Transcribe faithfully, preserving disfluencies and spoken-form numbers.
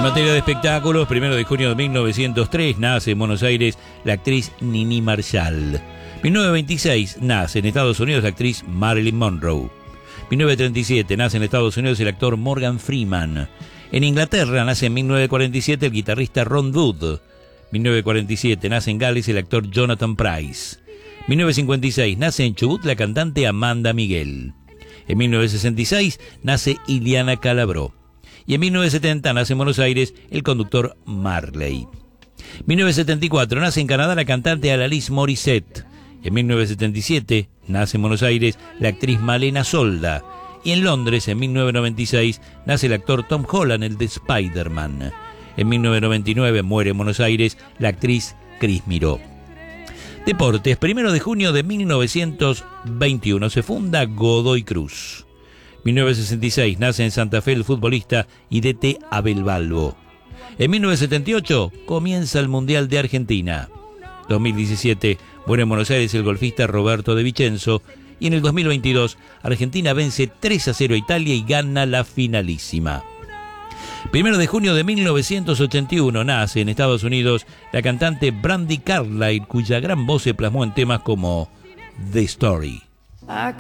materia de espectáculos, primero de junio de mil novecientos tres nace en Buenos Aires la actriz Nini Marshall. mil novecientos veintiséis nace en Estados Unidos la actriz Marilyn Monroe. mil novecientos treinta y siete nace en Estados Unidos el actor Morgan Freeman. En Inglaterra nace en mil novecientos cuarenta y siete el guitarrista Ron Wood. mil novecientos cuarenta y siete nace en Gales el actor Jonathan Pryce. mil novecientos cincuenta y seis nace en Chubut la cantante Amanda Miguel. En mil novecientos sesenta y seis nace Iliana Calabró. Y en mil novecientos setenta nace en Buenos Aires el conductor Marley. mil novecientos setenta y cuatro nace en Canadá la cantante Alanis Morissette. En mil novecientos setenta y siete nace en Buenos Aires la actriz Malena Solda. Y en Londres, en mil novecientos noventa y seis, nace el actor Tom Holland, el de Spider-Man. En mil novecientos noventa y nueve muere en Buenos Aires la actriz Cris Miró. Deportes, primero de junio de mil novecientos veintiuno se funda Godoy Cruz. mil novecientos sesenta y seis nace en Santa Fe el futbolista y D T Abel Balbo. En mil novecientos setenta y ocho comienza el Mundial de Argentina. dos mil diecisiete muere en Buenos Aires el golfista Roberto de Vicenzo. Y en el dos mil veintidós Argentina vence tres a cero a Italia y gana la finalísima. Primero de junio de mil novecientos ochenta y uno nace en Estados Unidos la cantante Brandi Carlile, cuya gran voz se plasmó en temas como The Story.